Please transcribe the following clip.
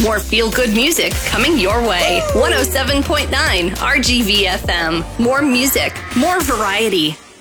More feel-good music coming your way. 107.9 RGV FM. More music, more variety.